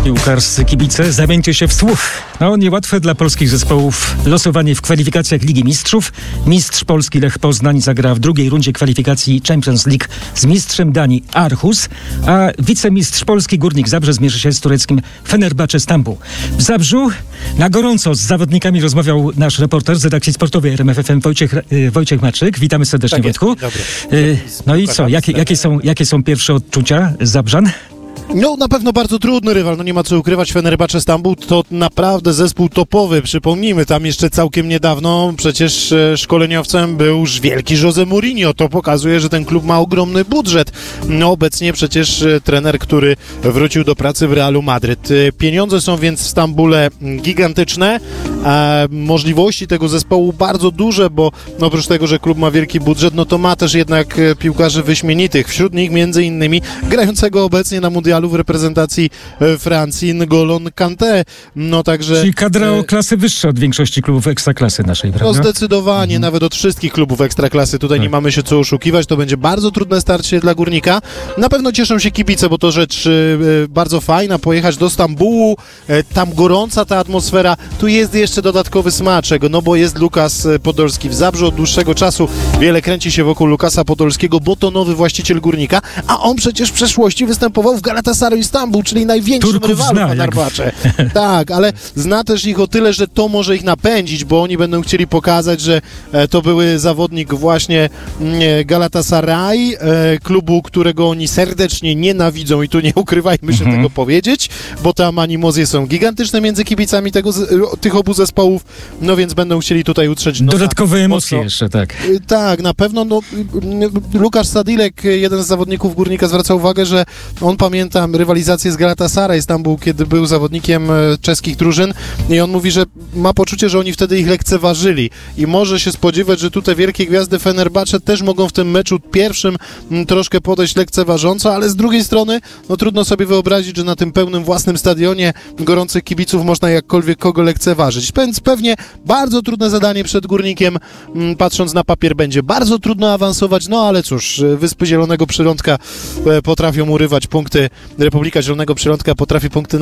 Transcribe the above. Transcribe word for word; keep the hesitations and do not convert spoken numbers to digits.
piłkarscy kibice, zamieńcie się w słuch. No, niełatwe dla polskich zespołów losowanie w kwalifikacjach Ligi Mistrzów. Mistrz Polski Lech Poznań zagra w drugiej rundzie kwalifikacji Champions League z mistrzem Danii Aarhus, a wicemistrz Polski Górnik Zabrze zmierzy się z tureckim Fenerbahce Stambuł. W Zabrzu na gorąco z zawodnikami rozmawiał nasz reporter z redakcji sportowej R M F F M Wojciech, Wojciech Maczyk. Witamy serdecznie, tak Wojtku. Dobry. No i co, jakie, jakie, są, jakie są pierwsze odczucia Zabrzan? No na pewno bardzo trudny rywal, no nie ma co ukrywać, Fenerbahce Stambuł to naprawdę zespół topowy, przypomnijmy, tam jeszcze całkiem niedawno przecież szkoleniowcem był już wielki José Mourinho, to pokazuje, że ten klub ma ogromny budżet. No obecnie przecież trener, który wrócił do pracy w Realu Madryt. Pieniądze są więc w Stambule gigantyczne, a możliwości tego zespołu bardzo duże, bo no, oprócz tego, że klub ma wielki budżet, no to ma też jednak piłkarzy wyśmienitych, wśród nich między innymi grającego obecnie na mundialu w reprezentacji Francji N'Golo Kanté. No także... Czyli kadra o klasy wyższa od większości klubów ekstraklasy naszej, prawda? No zdecydowanie, mhm. nawet od wszystkich klubów ekstraklasy. Tutaj tak. nie mamy się co oszukiwać, to będzie bardzo trudne starcie dla Górnika. Na pewno cieszą się kibice, bo to rzecz y, bardzo fajna, pojechać do Stambułu, y, tam gorąca ta atmosfera. Tu jest jeszcze dodatkowy smaczek, no bo jest Lukas Podolski w Zabrzu od dłuższego czasu. Wiele kręci się wokół Lukasa Podolskiego, bo to nowy właściciel Górnika, a on przecież w przeszłości występował w Galatasaray Stambuł, czyli największym Turków rywalu zna, Fenerbahce. Tak, ale zna też ich o tyle, że to może ich napędzić, bo oni będą chcieli pokazać, że e, to były zawodnik właśnie e, Galatasaray, e, klubu, którego oni serdecznie nienawidzą i tu nie ukrywajmy się mhm. tego powiedzieć, bo tam animozje są gigantyczne między kibicami tego, tych obu zespołów, no więc będą chcieli tutaj utrzeć nosa. Dodatkowe emocje mocno. jeszcze, tak. E, tak, na pewno, no Łukasz Sadilek, jeden z zawodników Górnika, zwraca uwagę, że on pamięta rywalizację z Galatasaray Stambuł, kiedy był zawodnikiem czeskich drużyn i on mówi, że ma poczucie, że oni wtedy ich lekceważyli i może się spodziewać, że tutaj wielkie gwiazdy Fenerbahce też mogą w tym meczu pierwszym m, troszkę podejść lekceważąco, ale z drugiej strony no trudno sobie wyobrazić, że na tym pełnym własnym stadionie gorących kibiców można jakkolwiek kogo lekceważyć. Więc pewnie bardzo trudne zadanie przed Górnikiem, m, patrząc na papier będzie bardzo trudno awansować, no ale cóż, Wyspy Zielonego Przylądka e, potrafią urywać punkty, Republika Zielonego Przylądka potrafi punkty